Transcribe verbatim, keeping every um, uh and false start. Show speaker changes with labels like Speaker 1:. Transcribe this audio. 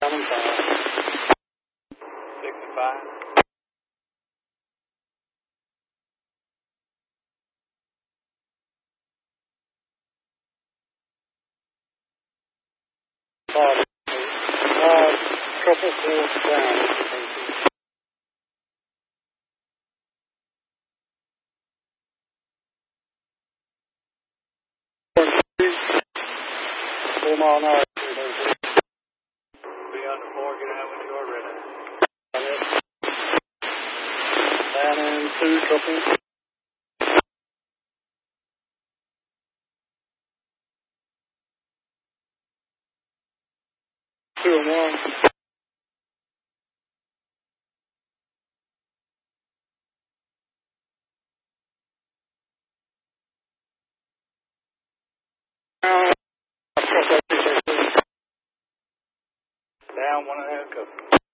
Speaker 1: sixty-five. Five. Uh, triple four down. Four mile an hour. Be under four, get out when you are ready. Down in two, triple. Two and one. Down one and a half, couple.